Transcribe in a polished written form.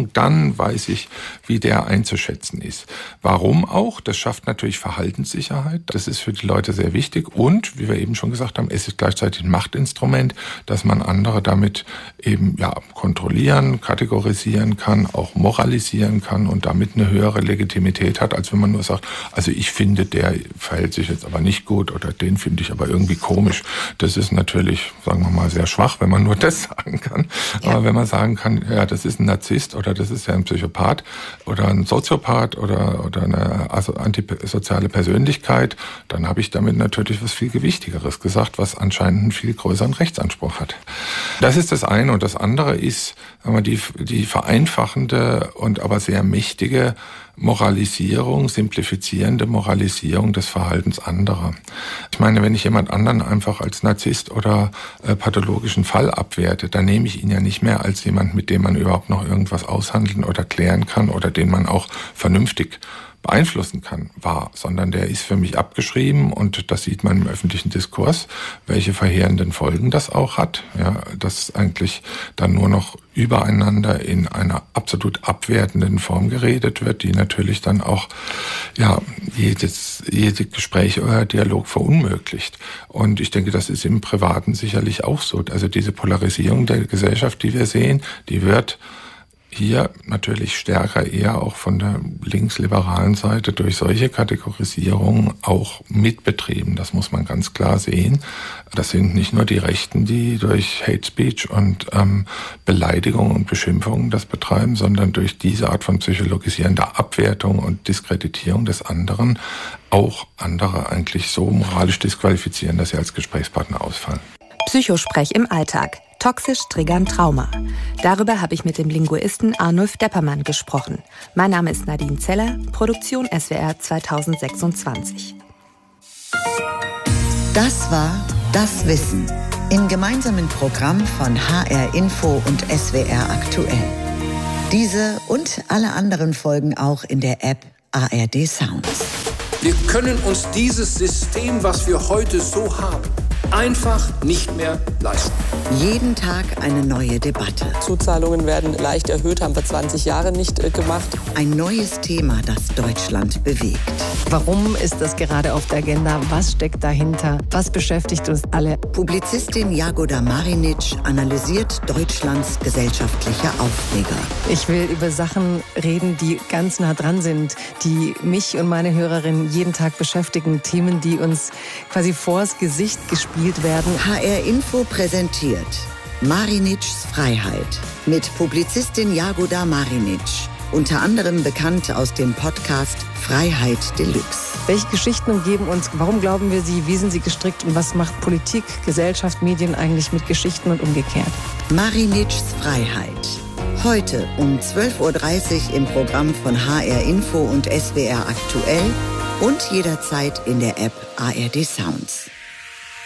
Polarisierung, dann weiß ich, wie der einzuschätzen ist. Warum auch? Das schafft natürlich Verhaltenssicherheit. Das ist für die Leute sehr wichtig. Und, wie wir eben schon gesagt haben, es ist gleichzeitig ein Machtinstrument, dass man andere damit eben kontrollieren, kategorisieren kann, auch moralisieren kann und damit eine höhere Legitimität hat, als wenn man nur sagt, also ich finde, der verhält sich jetzt aber nicht gut oder den finde ich aber irgendwie komisch. Das ist natürlich, sagen wir mal, sehr schwach, wenn man nur das sagen kann. Ja. Aber wenn man sagen kann, ja, das ist ein Narzisst oder das ist ja ein Psychopath oder ein Soziopath oder eine antisoziale Persönlichkeit, dann habe ich damit natürlich was viel Gewichtigeres gesagt, was anscheinend einen viel größeren Rechtsanspruch hat. Das ist das eine. Und das andere ist, sagen wir, die vereinfachende und aber sehr mächtige Moralisierung, simplifizierende Moralisierung des Verhaltens anderer. Ich meine, wenn ich jemand anderen einfach als Narzisst oder pathologischen Fall abwerte, dann nehme ich ihn ja nicht mehr als jemand, mit dem man überhaupt noch irgendwas aushandeln oder klären kann oder den man auch vernünftig beeinflussen kann, wahr, sondern der ist für mich abgeschrieben und das sieht man im öffentlichen Diskurs, welche verheerenden Folgen das auch hat, ja, dass eigentlich dann nur noch übereinander in einer absolut abwertenden Form geredet wird, die natürlich dann auch jedes Gespräch oder Dialog verunmöglicht. Und ich denke, das ist im Privaten sicherlich auch so. Also diese Polarisierung der Gesellschaft, die wir sehen, die wird hier natürlich stärker eher auch von der linksliberalen Seite durch solche Kategorisierungen auch mitbetrieben. Das muss man ganz klar sehen. Das sind nicht nur die Rechten, die durch Hate Speech und Beleidigung und Beschimpfungen das betreiben, sondern durch diese Art von psychologisierender Abwertung und Diskreditierung des anderen auch andere eigentlich so moralisch disqualifizieren, dass sie als Gesprächspartner ausfallen. Psychosprech im Alltag. Toxisch triggern Trauma. Darüber habe ich mit dem Linguisten Arnulf Deppermann gesprochen. Mein Name ist Nadine Zeller, Produktion SWR 2026. Das war Das Wissen im gemeinsamen Programm von HR Info und SWR Aktuell. Diese und alle anderen Folgen auch in der App ARD Sounds. Wir können uns dieses System, was wir heute so haben, einfach nicht mehr leisten. Jeden Tag eine neue Debatte. Zuzahlungen werden leicht erhöht, haben wir 20 Jahre nicht gemacht. Ein neues Thema, das Deutschland bewegt. Warum ist das gerade auf der Agenda? Was steckt dahinter? Was beschäftigt uns alle? Publizistin Jagoda Marinic analysiert Deutschlands gesellschaftliche Aufreger. Ich will über Sachen reden, die ganz nah dran sind, die mich und meine Hörerinnen jeden Tag beschäftigen. Themen, die uns quasi vors Gesicht gespielt werden. HR Info präsentiert Marinics Freiheit mit Publizistin Jagoda Marinic. Unter anderem bekannt aus dem Podcast Freiheit Deluxe. Welche Geschichten umgeben uns? Warum glauben wir sie? Wie sind sie gestrickt? Und was macht Politik, Gesellschaft, Medien eigentlich mit Geschichten und umgekehrt? Marinics Freiheit. Heute um 12.30 Uhr im Programm von HR Info und SWR Aktuell und jederzeit in der App ARD Sounds.